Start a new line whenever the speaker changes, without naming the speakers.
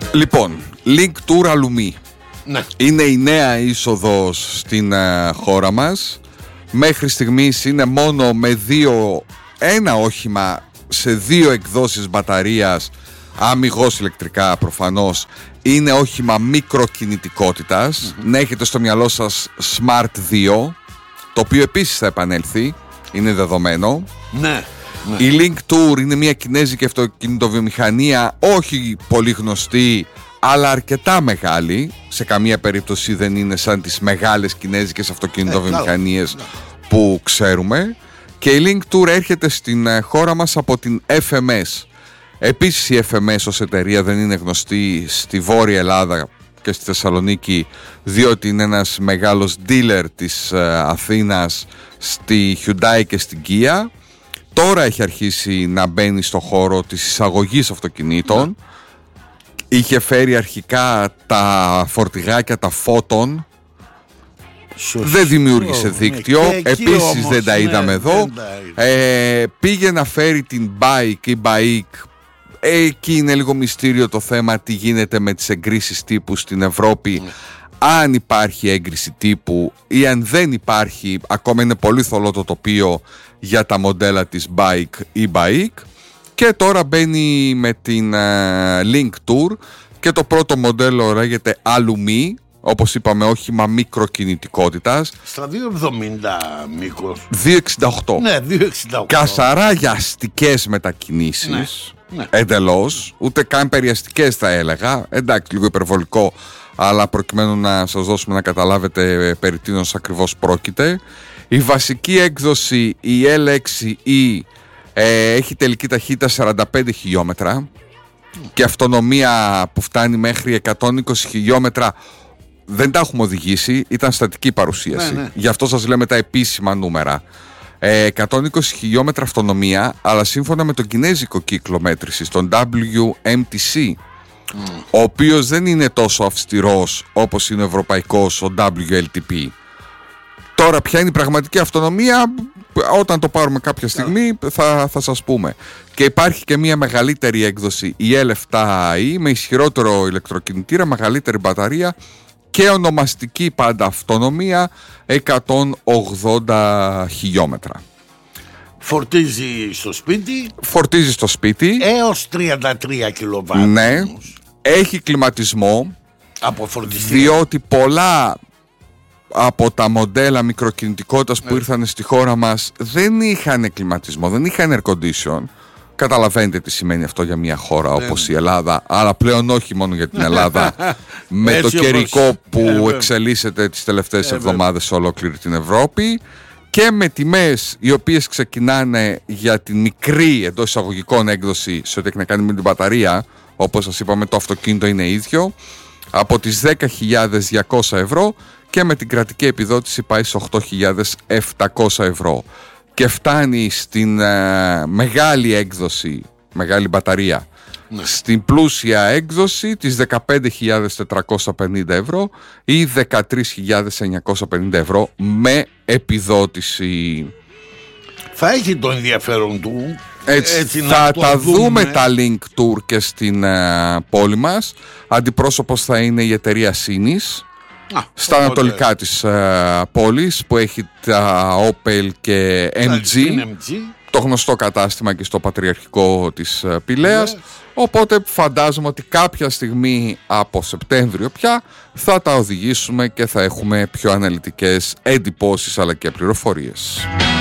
Λοιπόν, Link Tour Alumi.
Ναι.
Είναι η νέα είσοδος στην χώρα μας. Μέχρι στιγμής είναι μόνο με ένα όχημα σε 2 εκδόσεις μπαταρίας, αμιγώς ηλεκτρικά προφανώς. Είναι όχημα μικροκινητικότητας. Να έχετε στο μυαλό σας Smart 2, το οποίο επίσης θα επανέλθει, είναι δεδομένο.
Ναι.
Η Link Tour είναι μια κινέζικη αυτοκινητοβιομηχανία, όχι πολύ γνωστή, αλλά αρκετά μεγάλη. Σε καμία περίπτωση δεν είναι σαν τις μεγάλες κινέζικες αυτοκινητοβιομηχανίες που ξέρουμε. Και η Link Tour έρχεται στην χώρα μας από την FMS. Επίσης η FMS ως εταιρεία δεν είναι γνωστή στη Βόρεια Ελλάδα και στη Θεσσαλονίκη, διότι είναι ένας μεγάλος dealer της Αθήνας στη Hyundai και στην Kia. Τώρα έχει αρχίσει να μπαίνει στο χώρο της εισαγωγής αυτοκινήτων. Είχε φέρει αρχικά τα φορτηγάκια, τα Photon. Δεν δημιούργησε δίκτυο. Επίσης δεν τα είδαμε εδώ. Πήγε να φέρει την Bike ή Bike. Εκεί είναι λίγο μυστήριο το θέμα τι γίνεται με τις εγκρίσεις τύπου στην Ευρώπη. Αν υπάρχει έγκριση τύπου ή αν δεν υπάρχει, ακόμα είναι πολύ θολό το τοπίο για τα μοντέλα της Bike ή Bike. Και τώρα μπαίνει με την Link Tour και το πρώτο μοντέλο λέγεται Alumi, όπως είπαμε, όχημα μικροκινητικότητας.
Στα 2,70 μήκος.
2,68.
Ναι, 2,68.
Καθαρά για αστικές μετακινήσεις.
Ναι.
Εντελώς. Ούτε καν περιαστικές θα έλεγα. Εντάξει, λίγο υπερβολικό, αλλά προκειμένου να σας δώσουμε να καταλάβετε περί τίνος ακριβώς πρόκειται. Η βασική έκδοση, η L6E, έχει τελική ταχύτητα 45 χιλιόμετρα και αυτονομία που φτάνει μέχρι 120 χιλιόμετρα. Δεν τα έχουμε οδηγήσει, ήταν στατική παρουσίαση.
Ναι.
Γι' αυτό σας λέμε τα επίσημα νούμερα. 120 χιλιόμετρα αυτονομία, αλλά σύμφωνα με τον κινέζικο κύκλο μέτρησης, τον WMTC, ο οποίος δεν είναι τόσο αυστηρός όπως είναι ο ευρωπαϊκός, ο WLTP. Τώρα ποια είναι η πραγματική αυτονομία, όταν το πάρουμε κάποια στιγμή θα σας πούμε. Και υπάρχει και μια μεγαλύτερη έκδοση, η L7i, με ισχυρότερο ηλεκτροκινητήρα, μεγαλύτερη μπαταρία και ονομαστική πάντα αυτονομία 180 χιλιόμετρα.
Φορτίζει στο σπίτι.
Φορτίζει στο σπίτι.
Έως 33 κιλοβάτ.
Ναι. Έχει κλιματισμό.
Από φορτιστήρα.
Διότι πολλά από τα μοντέλα μικροκινητικότητας που ήρθαν στη χώρα μας δεν είχαν κλιματισμό, δεν είχαν air condition. Καταλαβαίνετε τι σημαίνει αυτό για μια χώρα όπως η Ελλάδα, αλλά πλέον όχι μόνο για την Ελλάδα, με
έτσι
το καιρικό που εξελίσσεται τις τελευταίες εβδομάδες σε ολόκληρη την Ευρώπη και με τιμές οι οποίες ξεκινάνε για την μικρή εντός εισαγωγικών έκδοση σε ό,τι έχει να κάνει με την μπαταρία, όπως σας είπαμε το αυτοκίνητο είναι ίδιο, από τις 10.200 ευρώ και με την κρατική επιδότηση πάει σε 8.700 ευρώ. Και φτάνει στην μεγάλη έκδοση, μεγάλη μπαταρία, στην πλούσια έκδοση της 15.450 ευρώ ή 13.950 ευρώ με επιδότηση.
Θα έχει το ενδιαφέρον του.
Έτσι θα τα δούμε τα Link Tour και στην πόλη μας. Αντιπρόσωπος θα είναι η εταιρεία Sinis. Στα ανατολικά της πόλης που έχει τα Opel και MG, το γνωστό κατάστημα και στο πατριαρχικό της Πηλαίας. Οπότε φαντάζομαι ότι κάποια στιγμή από Σεπτέμβριο πια θα τα οδηγήσουμε και θα έχουμε πιο αναλυτικές εντυπώσεις αλλά και πληροφορίες.